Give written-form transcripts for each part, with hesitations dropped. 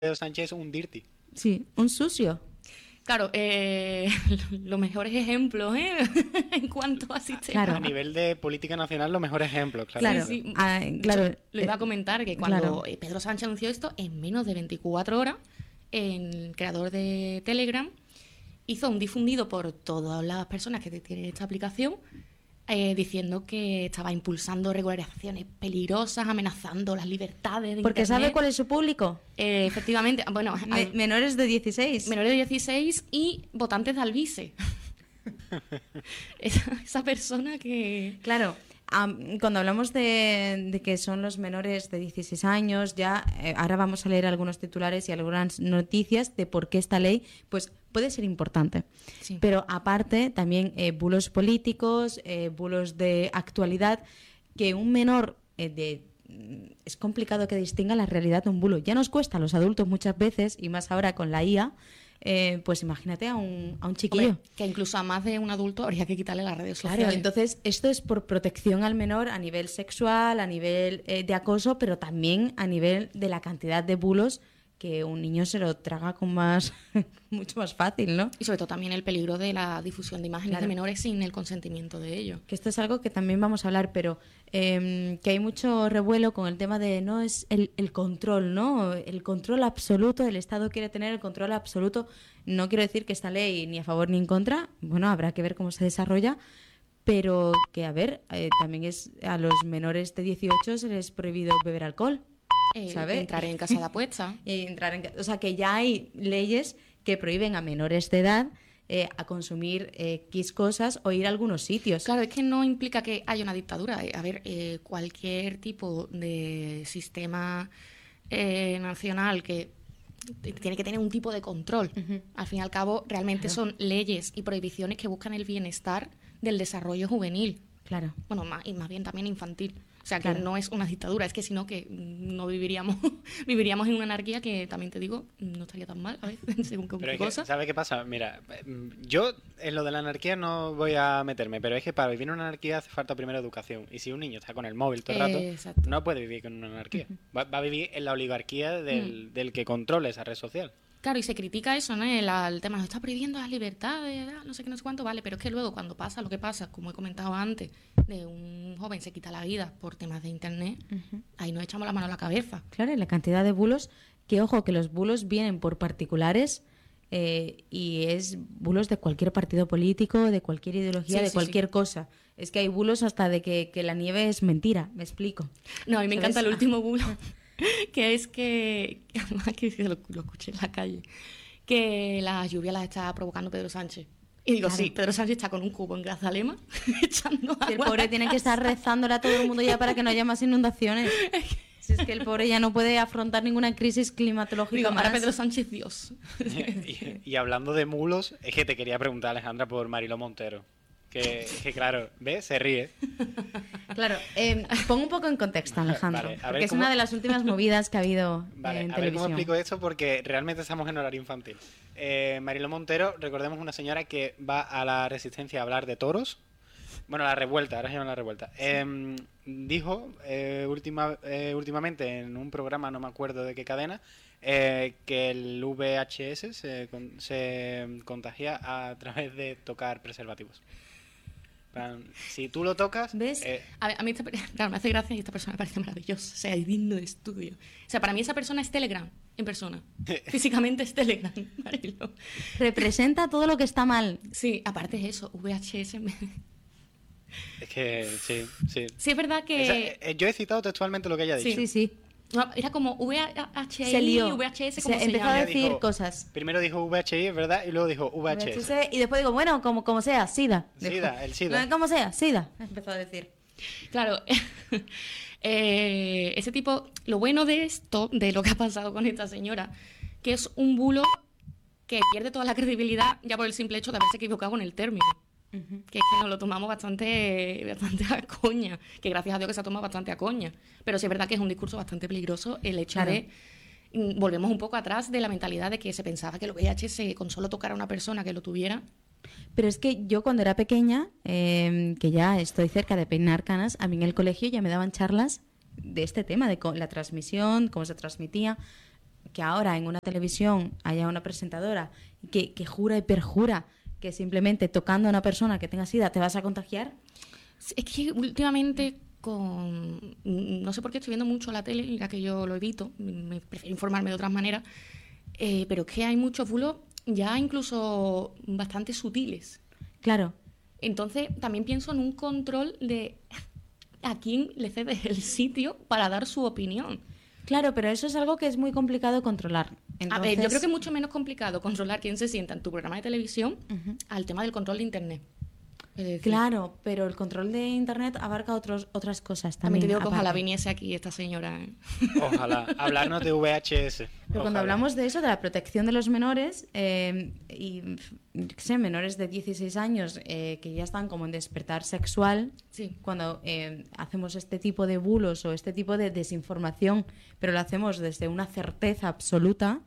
Pedro Sánchez es un dirty. Sí, un sucio. Claro, los mejores ejemplos en cuanto a sistema. Claro. A nivel de política nacional, los mejores ejemplos, claro. Claro, Sí, sí. claro. Lo iba a comentar, que cuando claro. Pedro Sánchez anunció esto, en menos de 24 horas, el creador de Telegram hizo un difundido por todas las personas que tienen esta aplicación, diciendo que estaba impulsando regularizaciones peligrosas, amenazando las libertades de Porque Internet. ¿sabe cuál es su público? Efectivamente, bueno, Menores de 16. menores de 16 y votantes de Alvise. esa persona que... Claro, cuando hablamos de que son los menores de 16 años, ya ahora vamos a leer algunos titulares y algunas noticias de por qué esta ley pues puede ser importante. Sí. Pero aparte, también bulos políticos, bulos de actualidad, que un menor es complicado que distinga la realidad de un bulo. Ya nos cuesta a los adultos muchas veces, y más ahora con la IA, pues imagínate a un chiquillo. Hombre, que incluso a más de un adulto habría que quitarle las redes sociales. Claro, entonces esto es por protección al menor a nivel sexual, a nivel de acoso, pero también a nivel de la cantidad de bulos que un niño se lo traga con más mucho más fácil, ¿no? Y sobre todo también el peligro de la difusión de imágenes Claro. de menores sin el consentimiento de ellos. Que esto es algo que también vamos a hablar, pero que hay mucho revuelo con el tema de no es el control, ¿no? El control absoluto, el Estado quiere tener el control absoluto. No quiero decir que esta ley ni a favor ni en contra, bueno, habrá que ver cómo se desarrolla, pero que, a ver, también es a los menores de 18 se les es prohibido beber alcohol. ¿Sabe? Entrar en casa de apuesta. O sea, que ya hay leyes que prohíben a menores de edad a consumir X cosas o ir a algunos sitios. Claro, es que no implica que haya una dictadura. A ver, cualquier tipo de sistema nacional que tiene que tener un tipo de control. Ujú. Al fin y al cabo, realmente Claro. son leyes y prohibiciones que buscan el bienestar del desarrollo juvenil. Claro. Bueno, y más bien también infantil. O sea, que Claro. no es una dictadura, es que si no, que no viviríamos viviríamos en una anarquía que, también te digo, no estaría tan mal a veces, según qué Pero es que, cosa. ¿sabes qué pasa? Mira, yo en lo de la anarquía no voy a meterme, pero es que para vivir en una anarquía hace falta primero educación. Y si un niño está con el móvil todo el rato, Exacto. no puede vivir con una anarquía. Va a vivir en la oligarquía del que controle esa red social. Claro, y se critica eso, ¿no? El tema, nos está prohibiendo las libertades, no sé qué, no sé cuánto, vale, pero es que luego cuando pasa lo que pasa, como he comentado antes, de un joven se quita la vida por temas de internet, Ujú. ahí nos echamos la mano a la cabeza. Claro, y la cantidad de bulos, que ojo, que los bulos vienen por particulares y es bulos de cualquier partido político, de cualquier ideología, Sí, de sí, cualquier sí. cosa. Es que hay bulos hasta de que la nieve es mentira, me explico. No, a mí me ¿Sabes? encanta el último bulo, que es que, además que lo escuché en la calle, que las lluvias las está provocando Pedro Sánchez. Y digo, Claro. sí, Pedro Sánchez está con un cubo en Grazalema echando agua. Si el pobre tiene que estar rezándole a todo el mundo ya para que no haya más inundaciones. Si es que el pobre ya no puede afrontar ninguna crisis climatológica Digo, más. ahora Pedro Sánchez, Dios. Y hablando de mulos, es que te quería preguntar, Alejandra, por Mariló Montero. Que claro, ¿ves? Se ríe. Claro, pongo un poco en contexto, Alejandro, Vale, a ver porque es cómo- una de las últimas movidas que ha habido Vale, en a ver cómo televisión. explico esto porque realmente estamos en horario infantil. Mariló Montero, recordemos una señora que va a la Resistencia a hablar de toros. Bueno, la revuelta, ahora se llama la revuelta. Dijo últimamente en un programa, no me acuerdo de qué cadena, que el VHS se contagia a través de tocar preservativos. Si tú lo tocas... ¿Ves? A mí claro, me hace gracia y esta persona me parece maravillosa, o sea, es digno de estudio. O sea, para mí esa persona es Telegram, en persona. Físicamente es Telegram, Marilo. Representa todo lo que está mal. Sí, aparte es eso, VHS. Es que sí, sí. Sí, es verdad que... Yo he citado textualmente lo que ella ha dicho. Sí, sí. no, era como VHS, Se lió. VHS, como se empezó llama. a Ella decir dijo- cosas. Primero dijo VHI, es verdad, y luego dijo VHS. Y después digo, bueno, como sea, SIDA. SIDA, el SIDA. Como sea, SIDA. Empezó a decir. Claro, ese tipo, lo bueno de esto, de lo que ha pasado con esta señora, que es un bulo que pierde toda la credibilidad ya por el simple hecho de haberse equivocado con el término. Que es que nos lo tomamos bastante a coña, que gracias a Dios que se ha tomado bastante a coña. Pero sí es verdad que es un discurso bastante peligroso el hecho Claro. de... Volvemos un poco atrás de la mentalidad de que se pensaba que el VIH con solo tocar a una persona que lo tuviera. Pero es que yo cuando era pequeña, que ya estoy cerca de peinar canas, a mí en el colegio ya me daban charlas de este tema, de la transmisión, cómo se transmitía. que ahora en una televisión haya una presentadora que jura y perjura que simplemente tocando a una persona que tenga SIDA te vas a contagiar. Es que últimamente no sé por qué estoy viendo mucho la tele, ya que yo lo evito, me prefiero informarme de otras maneras, pero es que hay muchos bulos ya incluso bastante sutiles. Claro. Entonces también pienso en un control de a quién le cedes el sitio para dar su opinión. Claro, pero eso es algo que es muy complicado controlar. Entonces... A ver, yo creo que es mucho menos complicado controlar quién se sienta en tu programa de televisión al tema del control de Internet. Es decir, claro, pero el control de Internet abarca otras cosas también. también te digo que ojalá aparte. viniese aquí esta señora. Ojalá. Hablarnos de VHS. Pero cuando Ojalá. hablamos de eso, de la protección de los menores, y qué sé, menores de 16 años que ya están como en despertar sexual, Sí. cuando hacemos este tipo de bulos o este tipo de desinformación, pero lo hacemos desde una certeza absoluta,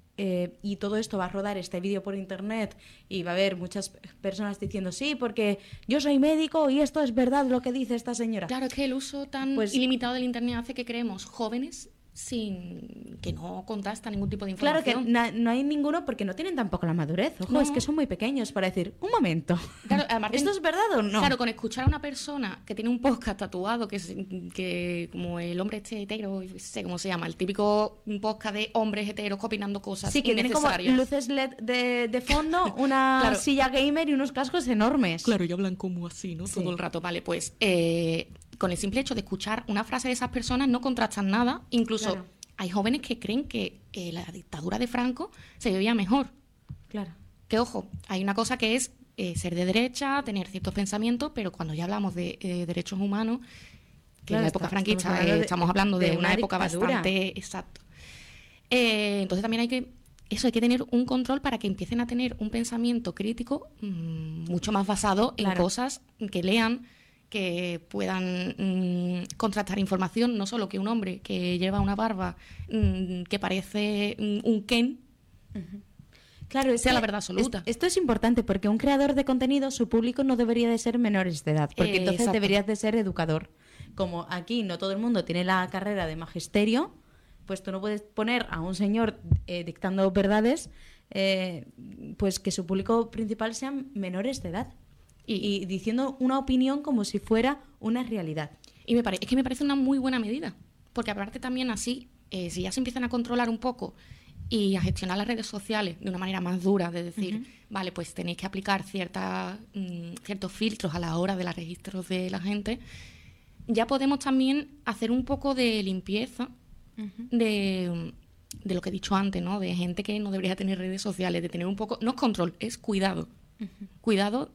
y todo esto va a rodar este vídeo por internet y va a haber muchas personas diciendo sí, porque yo soy médico y esto es verdad lo que dice esta señora. Claro, es que el uso tan Pues- ilimitado del Internet hace que creemos jóvenes sin que no contrasta ningún tipo de Claro que información. no hay ninguno porque no tienen tampoco la madurez. Ojo, No. es que son muy pequeños para decir, un momento, Claro, además, ¿esto es verdad o no? Claro, con escuchar a una persona que tiene un podcast tatuado, que como el hombre este hetero, yo sé cómo se llama, el típico podcast de hombres heteros opinando cosas Sí, que tiene como innecesarias. luces LED de fondo, una Claro. silla gamer y unos cascos enormes. Claro, y hablan como así, ¿no? Sí. Todo el rato. Vale, pues con el simple hecho de escuchar una frase de esas personas no contrastan nada. Incluso Claro. hay jóvenes que creen que la dictadura de Franco se vivía mejor. Claro. Que ojo, hay una cosa que es ser de derecha, tener ciertos pensamientos, pero cuando ya hablamos de derechos humanos, que Claro, en la época franquista estamos hablando de una una época dictadura. bastante exacto. Entonces también hay que tener un control para que empiecen a tener un pensamiento crítico mucho más basado en Claro. cosas que lean, que puedan contrastar información, no solo que un hombre que lleva una barba que parece un Ken Claro, es sea que la verdad absoluta. esto es importante porque un creador de contenido, su público no debería de ser menores de edad, porque entonces Exacto. deberías de ser educador. Como aquí no todo el mundo tiene la carrera de magisterio, pues tú no puedes poner a un señor dictando verdades, pues que su público principal sean menores de edad y diciendo una opinión como si fuera una realidad. Y es que me parece una muy buena medida, porque aparte también así, si ya se empiezan a controlar un poco y a gestionar las redes sociales de una manera más dura, de decir, vale, pues tenéis que aplicar ciertos filtros a la hora de los registros de la gente, ya podemos también hacer un poco de limpieza de lo que he dicho antes, ¿no? De gente que no debería tener redes sociales, de tener un poco, no es control, es cuidado. Cuidado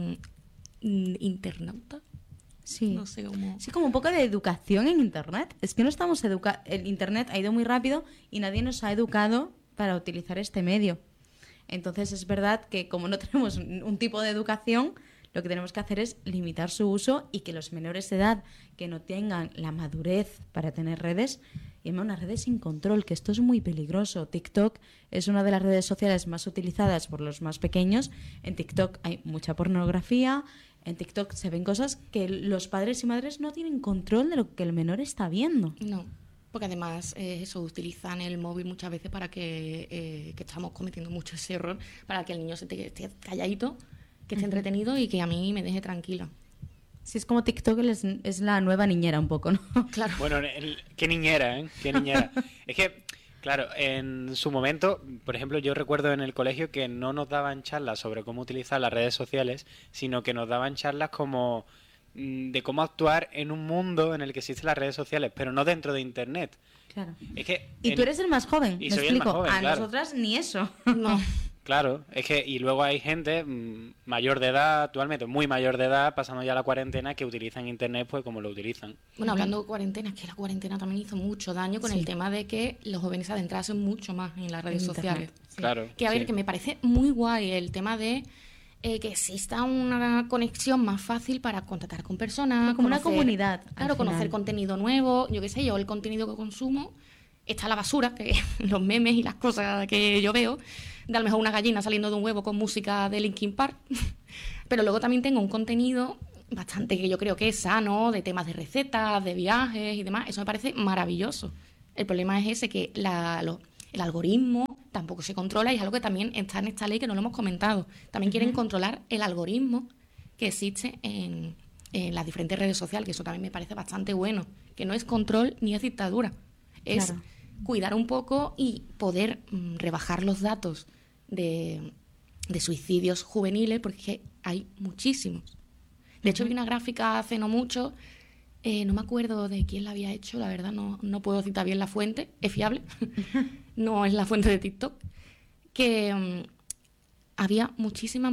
internauta. Sí. No sé cómo... Sí, como un poco de educación en Internet. Es que no estamos educados. El Internet ha ido muy rápido y nadie nos ha educado para utilizar este medio. Entonces es verdad que como no tenemos un tipo de educación, lo que tenemos que hacer es limitar su uso y que los menores de edad que no tengan la madurez para tener redes, y además unas redes sin control, que esto es muy peligroso. TikTok es una de las redes sociales más utilizadas por los más pequeños. En TikTok hay mucha pornografía. En TikTok se ven cosas que los padres y madres no tienen control de lo que el menor está viendo. No, porque además eso, utilizan el móvil muchas veces para que estamos cometiendo mucho ese error, para que el niño esté calladito, que esté entretenido y que a mí me deje tranquila. Si es como TikTok es la nueva niñera un poco, ¿no? Claro. Bueno, qué niñera, ¿eh? Qué niñera. Es que, claro, en su momento, por ejemplo, yo recuerdo en el colegio que no nos daban charlas sobre cómo utilizar las redes sociales, sino que nos daban charlas como de cómo actuar en un mundo en el que existen las redes sociales, pero no dentro de Internet. Claro. Es que Y tú eres el más joven, Y me soy el más explico. joven, A claro. nosotras ni eso. No. Claro, es que y luego hay gente mayor de edad, actualmente muy mayor de edad, pasando ya la cuarentena, que utilizan Internet pues como lo utilizan. Bueno, hablando de cuarentena, es que la cuarentena también hizo mucho daño con Sí. el tema de que los jóvenes se adentrasen mucho más en las redes En sociales. Internet, sí. Claro. Que a ver, sí. que me parece muy guay el tema de que exista una conexión más fácil para contactar con personas. Como una comunidad, al Claro, conocer final. contenido nuevo. Yo qué sé, yo el contenido que consumo está a la basura, que los memes y las cosas que yo veo, de a lo mejor una gallina saliendo de un huevo con música de Linkin Park. Pero luego también tengo un contenido bastante que yo creo que es sano, de temas de recetas, de viajes y demás. Eso me parece maravilloso. El problema es ese, que El algoritmo tampoco se controla y es algo que también está en esta ley que no lo hemos comentado. También quieren controlar el algoritmo que existe en las diferentes redes sociales, que eso también me parece bastante bueno, que no es control ni es dictadura, es cuidar un poco y poder rebajar los datos de suicidios juveniles, porque hay muchísimos. De hecho, vi una gráfica hace no mucho, no me acuerdo de quién la había hecho, la verdad no puedo citar bien la fuente, es fiable, no es la fuente de TikTok, que había muchísimas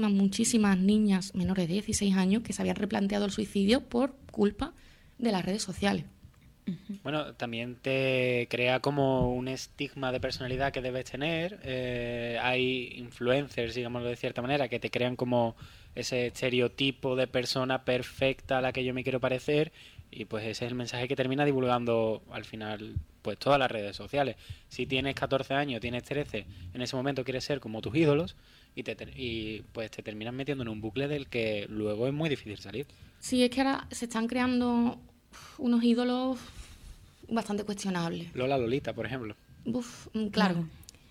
niñas menores de 16 años que se habían replanteado el suicidio por culpa de las redes sociales. Bueno, también te crea como un estigma de personalidad que debes tener. Hay influencers, digámoslo de cierta manera, que te crean como ese estereotipo de persona perfecta a la que yo me quiero parecer, y pues ese es el mensaje que termina divulgando al final pues todas las redes sociales. Si tienes 14 años, tienes 13, en ese momento quieres ser como tus ídolos y pues te terminas metiendo en un bucle del que luego es muy difícil salir. Sí, es que ahora se están creando unos ídolos bastante cuestionables. Lolita, por ejemplo. Claro.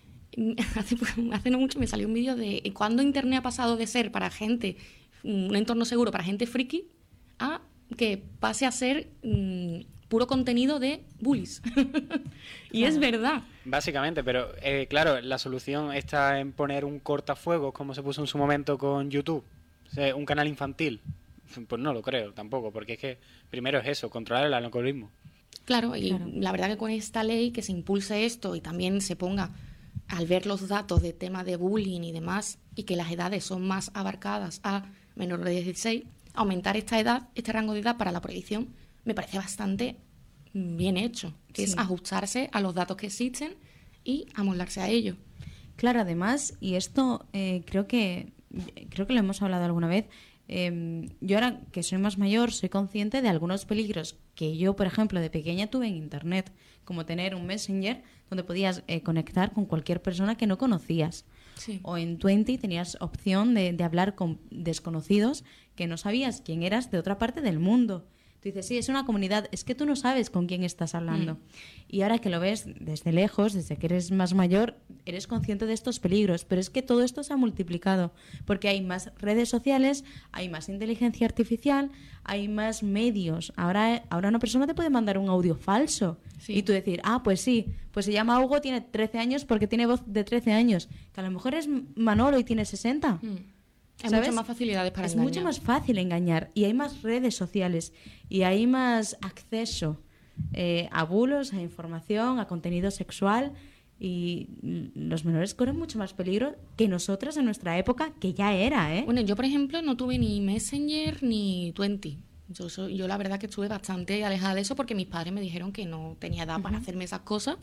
Hace no mucho me salió un vídeo de cuándo Internet ha pasado de ser para gente, un entorno seguro para gente friki, a que pase a ser puro contenido de bullies. Y es verdad. Básicamente, pero claro, la solución está en poner un cortafuegos, como se puso en su momento con YouTube, un canal infantil. Pues no lo creo tampoco, porque es que primero es eso, controlar el algoritmo. Claro, la verdad que con esta ley que se impulse esto y también se ponga, al ver los datos de tema de bullying y demás, y que las edades son más abarcadas a menores de 16, aumentar esta edad, este rango de edad para la prohibición, me parece bastante bien hecho, que es ajustarse a los datos que existen y amoldarse a ellos. Claro, además, y esto creo que lo hemos hablado alguna vez, yo ahora que soy más mayor soy consciente de algunos peligros que yo, por ejemplo, de pequeña tuve en Internet, como tener un Messenger donde podías conectar con cualquier persona que no conocías. Sí. O en Twenty tenías opción de hablar con desconocidos que no sabías quién eras de otra parte del mundo. Tú dices, sí, es una comunidad, es que tú no sabes con quién estás hablando. Y ahora que lo ves desde lejos, desde que eres más mayor, eres consciente de estos peligros. Pero es que todo esto se ha multiplicado, porque hay más redes sociales, hay más inteligencia artificial, hay más medios. Ahora una persona te puede mandar un audio falso y tú decir, pues sí, pues se llama Hugo, tiene 13 años porque tiene voz de 13 años. Que a lo mejor es Manolo y tiene 60. Hay muchas más facilidades para engañar. Es mucho más fácil engañar y hay más redes sociales y hay más acceso a bulos, a información, a contenido sexual, y los menores corren mucho más peligro que nosotras en nuestra época, que ya era, ¿eh? Bueno, yo por ejemplo no tuve ni Messenger ni Twenty. Yo la verdad que estuve bastante alejada de eso porque mis padres me dijeron que no tenía edad para hacerme esas cosas.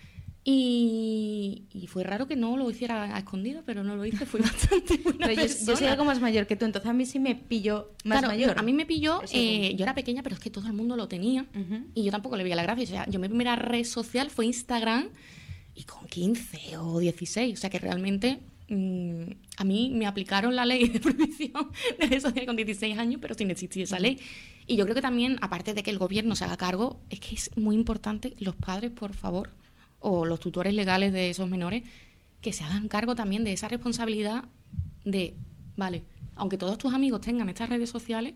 Y fue raro que no lo hiciera a escondidas, pero no lo hice, fui bastante buena pero yo soy algo más mayor que tú, entonces a mí sí me pilló más mayor. A mí me pilló, yo era pequeña, pero es que todo el mundo lo tenía y yo tampoco le veía la gracia. O sea, yo mi primera red social fue Instagram y con 15 o 16, o sea que realmente a mí me aplicaron la ley de prohibición de redes sociales con 16 años, pero sin existir esa ley. Y yo creo que también, aparte de que el gobierno se haga cargo, es que es muy importante los padres, por favor, o los tutores legales de esos menores, que se hagan cargo también de esa responsabilidad de, vale, aunque todos tus amigos tengan estas redes sociales.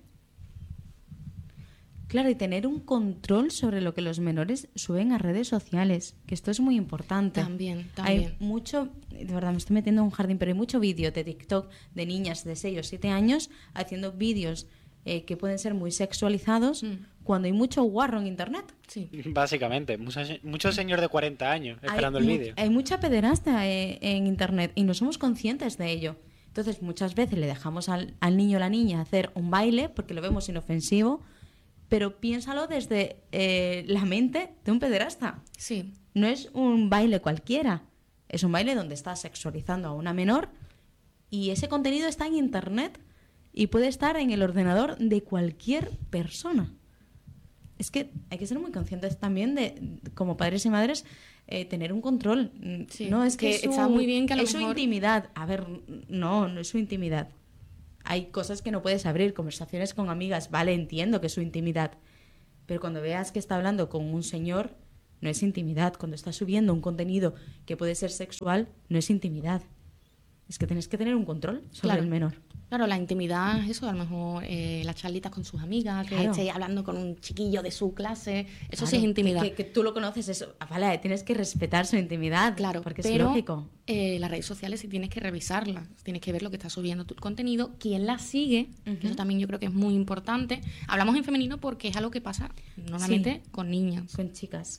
Claro, y tener un control sobre lo que los menores suben a redes sociales, que esto es muy importante. También. Hay mucho, de verdad me estoy metiendo en un jardín, pero hay mucho vídeo de TikTok de niñas de 6 o 7 años haciendo vídeos que pueden ser muy sexualizados cuando hay mucho guarro en Internet. Sí. Básicamente, mucho señor de 40 años esperando el vídeo. Hay mucha pederasta en Internet y no somos conscientes de ello. Entonces muchas veces le dejamos al niño o la niña hacer un baile porque lo vemos inofensivo, pero piénsalo desde la mente de un pederasta. Sí. No es un baile cualquiera, es un baile donde estás sexualizando a una menor y ese contenido está en Internet y puede estar en el ordenador de cualquier persona. Es que hay que ser muy conscientes también de, como padres y madres, tener un control. Sí, no es que está muy bien que a lo es mejor... su intimidad. A ver, no es su intimidad. Hay cosas que no puedes abrir, conversaciones con amigas, vale, entiendo que es su intimidad. Pero cuando veas que está hablando con un señor, no es intimidad. Cuando estás subiendo un contenido que puede ser sexual, no es intimidad. Es que tienes que tener un control sobre el menor. Claro, la intimidad es eso, a lo mejor las charlitas con sus amigas, que esté hablando con un chiquillo de su clase, eso sí es intimidad. Que tú lo conoces, eso, vale, tienes que respetar su intimidad, claro, porque pero, es lógico. Las redes sociales sí tienes que revisarlas, tienes que ver lo que está subiendo tu contenido, quién la sigue, que eso también yo creo que es muy importante. Hablamos en femenino porque es algo que pasa normalmente con niñas. Con chicas.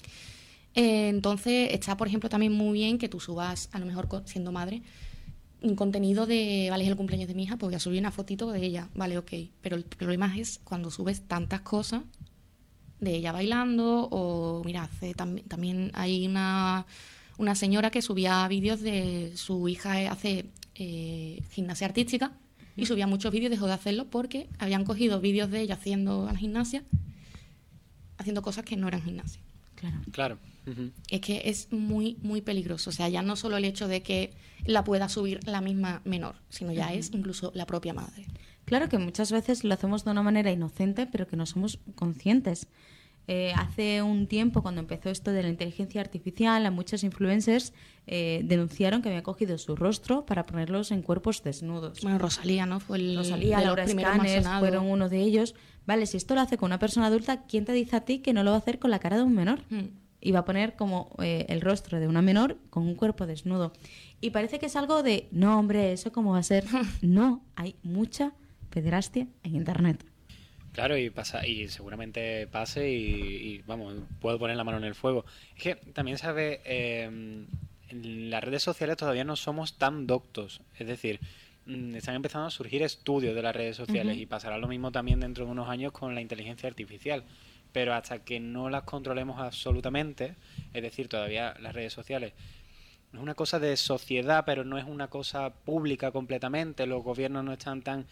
Entonces está, por ejemplo, también muy bien que tú subas, a lo mejor siendo madre, un contenido de, vale, es el cumpleaños de mi hija, pues voy a subir una fotito de ella, vale, ok. Pero el problema es cuando subes tantas cosas de ella bailando, o mira, también hay una señora que subía vídeos de su hija hace gimnasia artística y subía muchos vídeos, dejó de hacerlo porque habían cogido vídeos de ella haciendo la gimnasia, haciendo cosas que no eran gimnasia. Claro. Uh-huh. Es que es muy, muy peligroso. O sea, ya no solo el hecho de que la pueda subir la misma menor, sino ya es incluso la propia madre. Claro que muchas veces lo hacemos de una manera inocente, pero que no somos conscientes. Hace un tiempo, cuando empezó esto de la inteligencia artificial, a muchos influencers denunciaron que había cogido su rostro para ponerlos en cuerpos desnudos. Bueno, Rosalía, ¿no? Fue Rosalía, Laura Escanes fueron uno de ellos. Vale, si esto lo hace con una persona adulta, ¿quién te dice a ti que no lo va a hacer con la cara de un menor? Y va a poner como el rostro de una menor con un cuerpo desnudo. Y parece que es algo de, no, hombre, ¿eso cómo va a ser? No, hay mucha pederastia en Internet. Claro, y seguramente pase y vamos, puedo poner la mano en el fuego. Es que también sabe, en las redes sociales todavía no somos tan doctos. Es decir, están empezando a surgir estudios de las redes sociales y pasará lo mismo también dentro de unos años con la inteligencia artificial. Pero hasta que no las controlemos absolutamente, es decir, todavía las redes sociales no es una cosa de sociedad, pero no es una cosa pública completamente, los gobiernos no están tan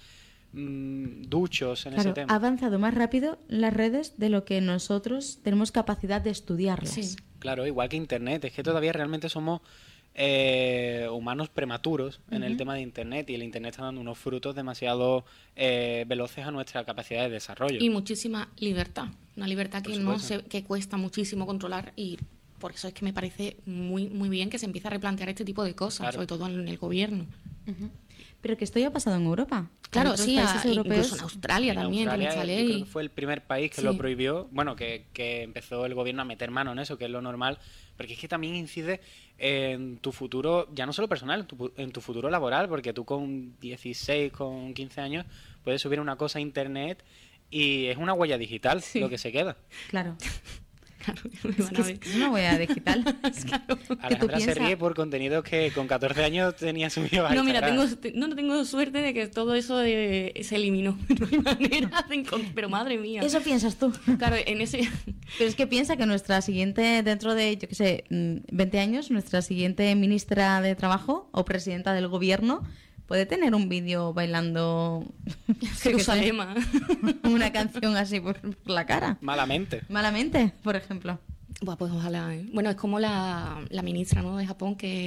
duchos en ese tema. Ha avanzado más rápido las redes de lo que nosotros tenemos capacidad de estudiarlas. Sí. Claro, igual que Internet, es que todavía realmente somos humanos prematuros en el tema de Internet, y el Internet está dando unos frutos demasiado veloces a nuestra capacidad de desarrollo. Y muchísima libertad, una libertad que cuesta muchísimo controlar, y por eso es que me parece muy, muy bien que se empiece a replantear este tipo de cosas, sobre todo en el gobierno. Pero que esto ya ha pasado en Europa. Claro, sí, incluso en Australia también tiene esta ley. Yo creo que fue el primer país que lo prohibió, bueno, que empezó el gobierno a meter mano en eso, que es lo normal, porque es que también incide en tu futuro, ya no solo personal, en tu futuro laboral, porque tú con 16, con 15 años puedes subir una cosa a Internet y es una huella digital lo que se queda. Claro. Claro, es una huella digital. Claro. Alejandra se ríe por contenidos que con 14 años tenía subido a Instagram. No tengo suerte de que todo eso se eliminó. No hay manera de encontrar, pero madre mía. Eso piensas tú. Claro, en ese... Pero es que piensa que nuestra siguiente, dentro de, yo qué sé, 20 años, nuestra siguiente ministra de Trabajo o presidenta del gobierno puede tener un vídeo bailando Jerusalén, una canción así por la cara. Malamente, por ejemplo. Pues ojalá. Bueno, es como la ministra, ¿no?, de Japón, que